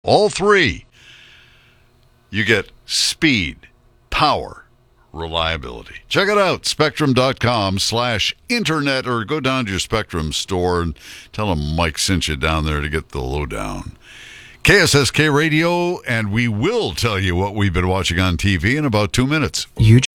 All three. You get speed, power, reliability. Check it out, Spectrum.com/internet, or go down to your Spectrum store and tell them Mike sent you down there to get the lowdown. KSSK Radio, and we will tell you what we've been watching on TV in about 2 minutes.